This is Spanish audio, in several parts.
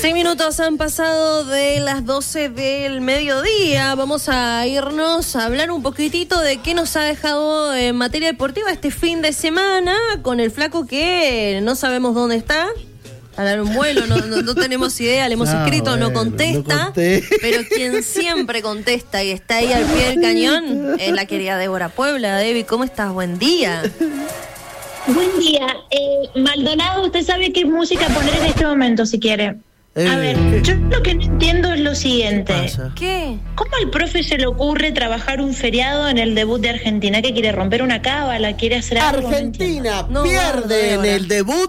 6 minutos han pasado de las 12 del mediodía. Vamos a irnos a hablar un poquitito de qué nos ha dejado en materia deportiva este fin de semana con el flaco que no sabemos dónde está. A dar un vuelo, no tenemos idea, le hemos escrito, no contesta, pero quien siempre contesta y está ahí al pie del cañón es la querida Débora Puebla. Debbie, ¿cómo estás? Buen día. Buen día. Maldonado, usted sabe qué música poner en este momento, si quiere. A ver, yo lo que no entiendo es lo siguiente. ¿Qué? ¿Cómo al profe se le ocurre trabajar un feriado en el debut de Argentina? ¿Qué quiere, romper una cábala? ¿Quiere hacer algo? Argentina pierde en el debut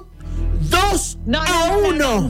2-1.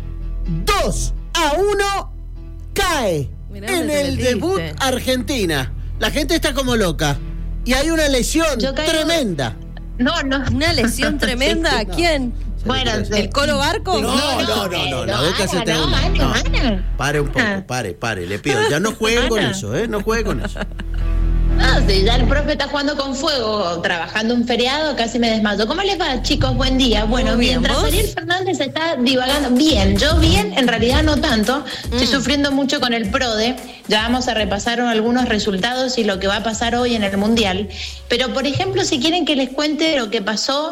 2-1 cae en el debut Argentina. La gente está como loca. Y hay una lesión tremenda. No. ¿Una lesión tremenda? Sí, no. ¿Quién? Bueno, ¿el Colo Barco? No. La boca se te no. Pare un poco, pare. Le pido, ya no jueguen con eso, no jueguen con eso. No, si ya el profe está jugando con fuego, trabajando un feriado, casi me desmayo. ¿Cómo les va, chicos? Buen día. Bueno, mientras Ariel Fernández está divagando, yo bien, en realidad no tanto, estoy sufriendo mucho con el PRODE, ya vamos a repasar algunos resultados y lo que va a pasar hoy en el Mundial, pero por ejemplo, si quieren que les cuente lo que pasó,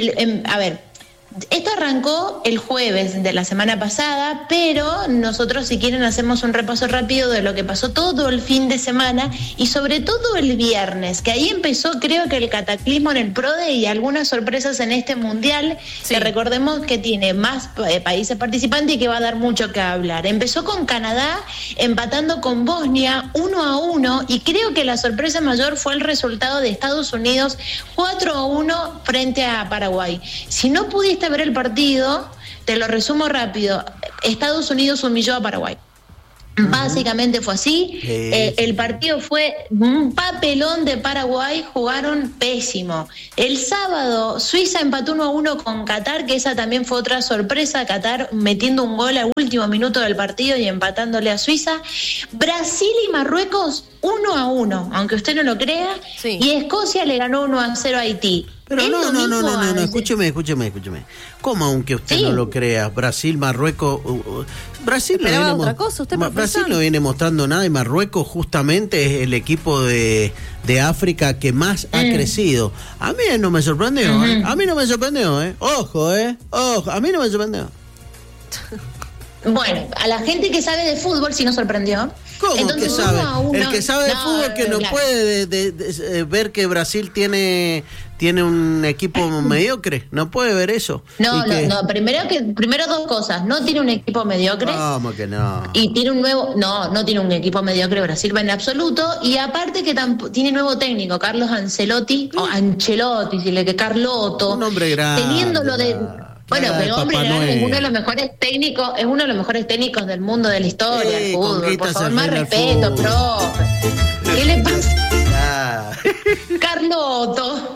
esto arrancó el jueves de la semana pasada, pero nosotros, si quieren, hacemos un repaso rápido de lo que pasó todo el fin de semana y sobre todo el viernes, que ahí empezó, creo que el cataclismo en el PRODE y algunas sorpresas en este Mundial, que recordemos que tiene más países participantes y que va a dar mucho que hablar. Empezó con Canadá empatando con Bosnia 1-1 y creo que la sorpresa mayor fue el resultado de Estados Unidos 4-1 frente a Paraguay. Si no pudiste ver el partido, te lo resumo rápido. Estados Unidos humilló a Paraguay. Básicamente fue así. El partido fue un papelón de Paraguay, jugaron pésimo. El sábado Suiza empató 1-1 con Qatar, que esa también fue otra sorpresa, Qatar metiendo un gol al último minuto del partido y empatándole a Suiza. Brasil y Marruecos 1-1, aunque usted no lo crea, y Escocia le ganó 1-0 a Haití. Pero no, escúcheme. ¿Cómo aunque usted no lo crea? Brasil, Marruecos... Brasil no viene otra cosa, usted Brasil no viene mostrando nada y Marruecos justamente es el equipo de África que más ha crecido. A mí no me sorprendió, A mí no me sorprendió, Ojo, a mí no me sorprendió. Bueno, a la gente que sabe de fútbol sí nos sorprendió. ¿Cómo? Entonces, que sabe? El que sabe de fútbol que no claro. puede ver que Brasil tiene un equipo mediocre, no puede ver eso. No, primero dos cosas, no tiene un equipo mediocre. ¿Cómo que no? Y tiene un nuevo, no tiene un equipo mediocre Brasil en absoluto, y aparte que tiene nuevo técnico, Carlos Ancelotti, o Ancelotti, si le que Carlotto. Un hombre grande. Teniéndolo de... Bueno, pero hombre, es uno de los mejores técnicos, del mundo de la historia del fútbol. Por favor, más respeto, profe. ¿Qué le pasa? Carlotto.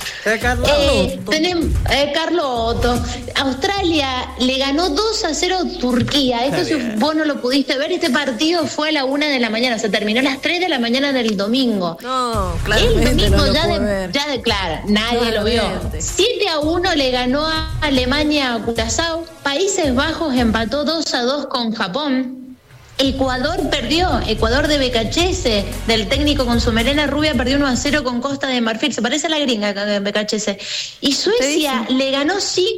Carlotto. Australia le ganó 2-0 a Turquía. Esto, si vos no lo pudiste ver, este partido fue a la 1 de la mañana. Se terminó a las 3 de la mañana del domingo. No, claro. El domingo claro, nadie lo vio. 7-1 le ganó a Alemania a Curazao. Países Bajos empató 2-2 con Japón. Ecuador perdió, Ecuador de Becachese, del técnico con su melena rubia, perdió 1-0 con Costa de Marfil, se parece a la gringa Becachese. Y Suecia le ganó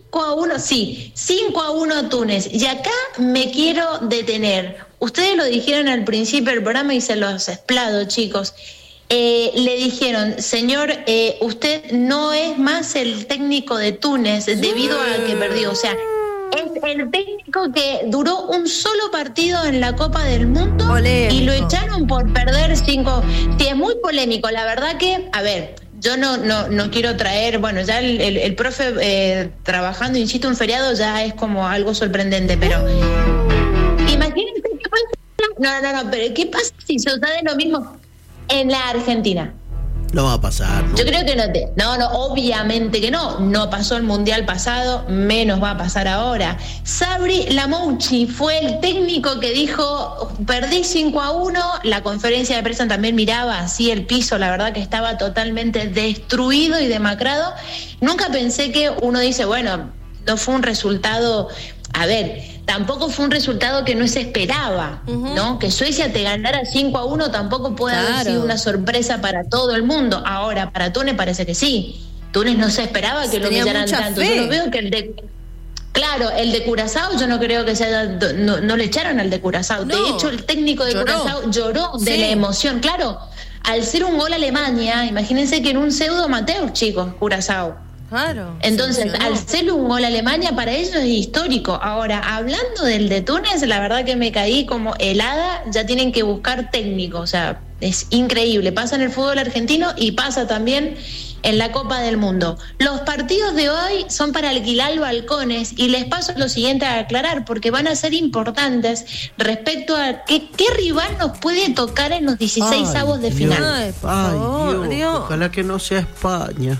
5-1 a Túnez. Y acá me quiero detener. Ustedes lo dijeron al principio del programa y se los explado, chicos. Le dijeron, señor, usted no es más el técnico de Túnez debido a que perdió, o sea... Es el técnico que duró un solo partido en la Copa del Mundo. Polémico. Y lo echaron por perder 5. Sí, es muy polémico. La verdad que, a ver, yo no quiero traer, bueno, ya el profe trabajando, insisto, un feriado ya es como algo sorprendente, pero imagínense qué pasa. No, pero ¿qué pasa si sucede lo mismo en la Argentina? No va a pasar, ¿no? Yo creo que no, obviamente que no pasó el Mundial pasado, menos va a pasar ahora. Sabri Lamouchi fue el técnico que dijo, perdí 5-1, la conferencia de prensa también miraba así el piso, la verdad que estaba totalmente destruido y demacrado. Nunca pensé que uno dice, bueno, no fue un resultado a ver, tampoco fue un resultado que no se esperaba, ¿no? Que Suecia te ganara 5-1 tampoco puede haber sido una sorpresa para todo el mundo. Ahora, para Túnez parece que sí. Túnez no se esperaba que lo humillaran tanto. Yo no veo que el de Curazao, yo no creo que no le echaron al de Curazao. No, de hecho, el técnico de Curazao lloró de la emoción. Claro, al ser un gol a Alemania, imagínense que en un pseudo amateur, chicos, Curazao. Claro. Entonces, al ser un gol a Alemania, para ellos es histórico. Ahora, hablando del de Túnez, la verdad que me caí como helada. Ya tienen que buscar técnico, o sea, es increíble. Pasa en el fútbol argentino y pasa también en la Copa del Mundo. Los partidos de hoy son para alquilar balcones y les paso lo siguiente a aclarar porque van a ser importantes respecto a qué rival nos puede tocar en los 16avos de final. Ay, por favor, Dios. Ojalá que no sea España.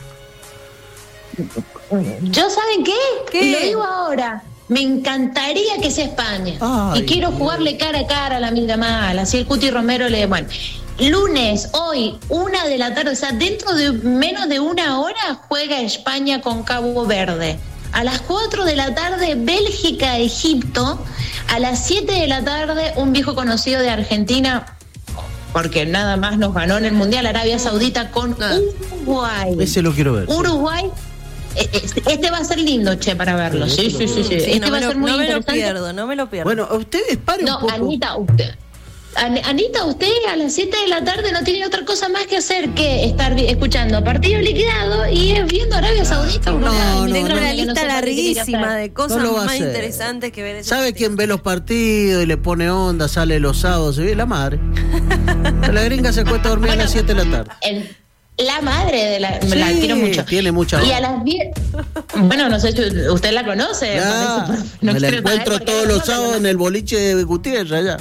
¿Yo saben qué? Lo digo ahora. Me encantaría que sea España. Ay, y quiero jugarle cara a cara a la Lamine Yamal. Así el Cuti Romero bueno. Lunes, hoy, 1 de la tarde, o sea, dentro de menos de una hora juega España con Cabo Verde. A las 4 de la tarde, Bélgica, Egipto. A las 7 de la tarde, un viejo conocido de Argentina, porque nada más nos ganó en el Mundial, Arabia Saudita con Uruguay. Ese lo quiero ver. Uruguay. Este va a ser lindo, che, para verlo. Sí. Este va a ser muy interesante. No me lo pierdo. Bueno, ustedes paren un poco. Anita, usted a las 7 de la tarde no tiene otra cosa más que hacer que estar escuchando partido liquidado y viendo Arabia Saudita. Tengo una lista larguísima de cosas más interesantes que ver. ¿Sabe quién ve los partidos y le pone onda, sale los sábados? Se ve la madre. La gringa se acuesta a dormir a las 7 de la tarde. La madre de la quiero mucho. Tiene mucha onda. Y a las 10. Bueno, no sé si usted la conoce. Me la encuentro todos los sábados en el boliche de Gutiérrez allá.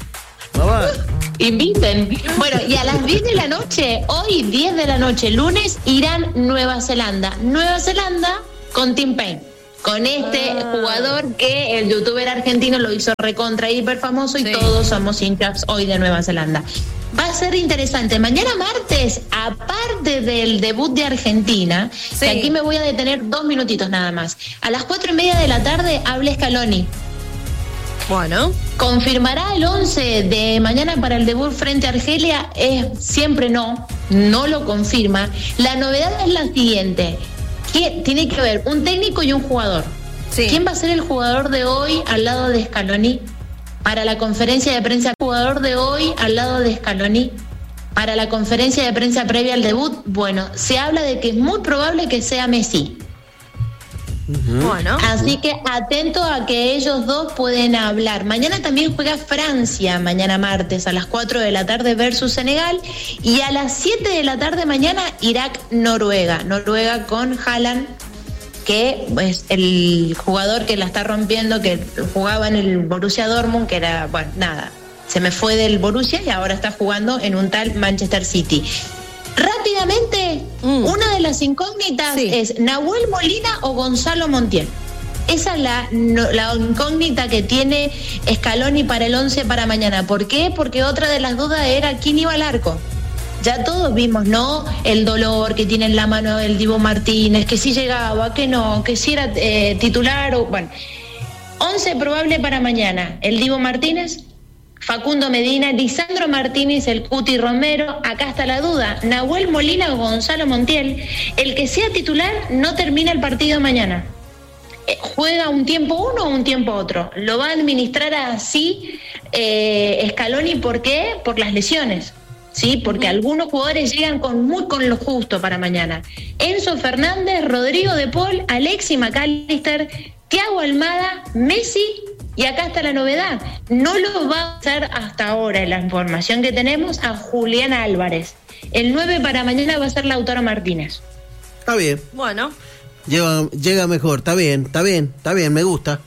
Inviten. Bueno, y a las 10 de la noche, hoy 10 de la noche, lunes, Irán, Nueva Zelanda. Nueva Zelanda con Tim Payne. Con este jugador que el youtuber argentino lo hizo recontra hiper famoso y todos somos hinchas hoy de Nueva Zelanda. Va a ser interesante. Mañana martes, aparte del debut de Argentina, que aquí me voy a detener 2 minutitos nada más. A las 4:30 de la tarde habla Scaloni. Bueno. ¿Confirmará el 11 de mañana para el debut frente a Argelia? Siempre no lo confirma. La novedad es la siguiente, que tiene que haber un técnico y un jugador. ¿Quién va a ser el jugador de hoy al lado de Scaloni? Para la conferencia de prensa, jugador de hoy al lado de Scaloni. Para la conferencia de prensa previa al debut, bueno, se habla de que es muy probable que sea Messi. Bueno. Así que atento a que ellos dos pueden hablar. Mañana también juega Francia, mañana martes a las 4 de la tarde versus Senegal, y a las 7 de la tarde mañana Irak-Noruega. Noruega con Haaland, que es el jugador que la está rompiendo, que jugaba en el Borussia Dortmund, que era, bueno, nada, se me fue del Borussia y ahora está jugando en un tal Manchester City. Rápidamente, una de las incógnitas es Nahuel Molina o Gonzalo Montiel. Esa es la incógnita que tiene Scaloni para el 11 para mañana. ¿Por qué? Porque otra de las dudas era quién iba al arco. Ya todos vimos, ¿no? El dolor que tiene en la mano el Dibu Martínez, que si llegaba, que no, que si era titular o... Bueno, 11 probable para mañana. El Dibu Martínez, Facundo Medina, Lisandro Martínez, el Cuti Romero. Acá está la duda, Nahuel Molina o Gonzalo Montiel. El que sea titular no termina el partido mañana. Juega un tiempo uno o un tiempo otro. Lo va a administrar así Scaloni. ¿Por qué? Por las lesiones. Sí, porque algunos jugadores llegan con lo justo para mañana. Enzo Fernández, Rodrigo de Paul, Alexis McAllister, Thiago Almada, Messi. Y acá está la novedad, no lo va a hacer hasta ahora, en la información que tenemos, a Julián Álvarez. El 9 para mañana va a ser Lautaro Martínez. Está bien. Bueno. Llega mejor, está bien, me gusta.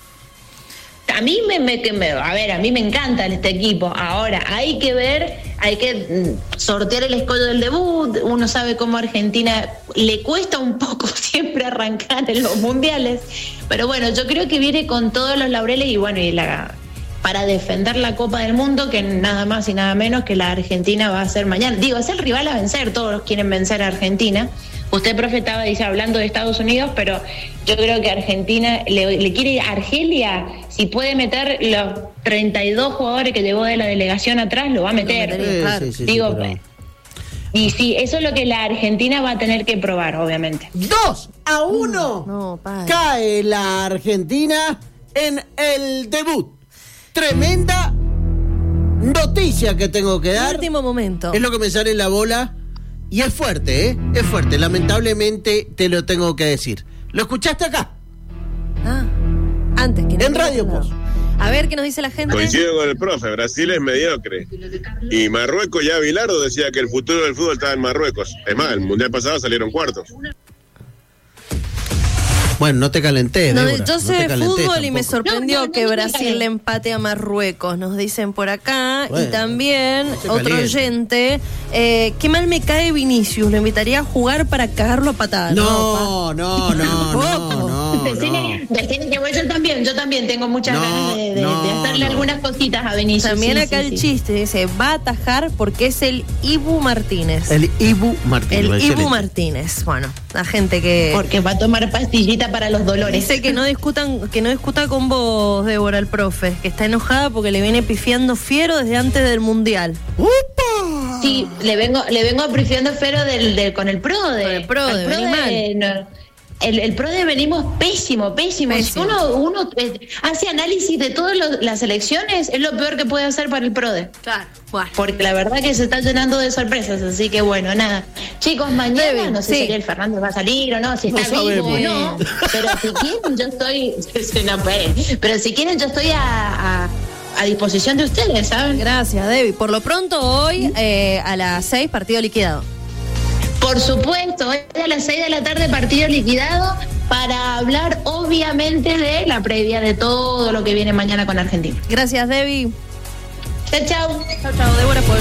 A mí a mí me encanta este equipo. Ahora, hay que ver, hay que sortear el escollo del debut. Uno sabe cómo a Argentina le cuesta un poco siempre arrancar en los mundiales. Pero bueno, yo creo que viene con todos los laureles y bueno, para defender la Copa del Mundo, que nada más y nada menos que la Argentina va a ser mañana. Digo, es el rival a vencer, todos quieren vencer a Argentina. Usted, profe, estaba hablando de Estados Unidos, pero yo creo que Argentina le quiere Argelia, si puede meter los 32 jugadores que llevó de la delegación atrás, lo va a meter. Claro. Sí, Digo, pero... y sí, eso es lo que la Argentina va a tener que probar, obviamente. 2-1 No, padre. cae la Argentina en el debut. Tremenda noticia que tengo que dar. Último momento. Es lo que me sale en la bola. Y es fuerte, ¿eh? Es fuerte. Lamentablemente te lo tengo que decir. ¿Lo escuchaste acá? Antes que En Radio Post. A ver qué nos dice la gente. Coincido con el profe, Brasil es mediocre. Y Marruecos, ya Bilardo decía que el futuro del fútbol estaba en Marruecos. Es más, el mundial pasado salieron cuartos. Bueno, no te calentés, No, Débora, yo no sé te de calentés fútbol y me tampoco. sorprendió No, que me Brasil caliente. le empate a Marruecos, nos dicen por acá. Bueno, y también no se otro caliente. oyente, qué mal me cae Vinicius, lo invitaría a jugar para cagarlo a patadas. No. Decime que voy, yo también tengo muchas ganas de hacerle no. algunas cositas a Vinicius. También sí, acá sí, el sí. chiste dice, va a atajar porque es el Ibu Martínez. El Ibu Martínez. El excelente. Ibu Martínez. Bueno, la gente que Porque va a tomar pastillita para los dolores. dice que no discuta con vos, Débora, el profe, que está enojada porque le viene pifiando fiero desde antes del Mundial. ¡Upa! Sí, le vengo aprifiando fero con el PRODE. Con el PRODE, vení mal. No, el PRODE venimos pésimo. Si uno hace análisis de todas las elecciones, es lo peor que puede hacer para el PRODE. Claro, bueno. Porque la verdad que se está llenando de sorpresas, así que bueno, nada. Chicos, mañana Debbie, no sé sí. si Ariel Fernández va a salir o no, si No está vivo o sabemos. no, pero si quieren yo estoy, pero si quieren yo estoy a disposición de ustedes, ¿saben? Gracias, Debbie. Por lo pronto, hoy a las 6, partido liquidado. Por supuesto, hoy a las 6 de la tarde partido liquidado para hablar obviamente de la previa de todo lo que viene mañana con Argentina. Gracias, Debbie. Chao. Chao, Débora Puebla.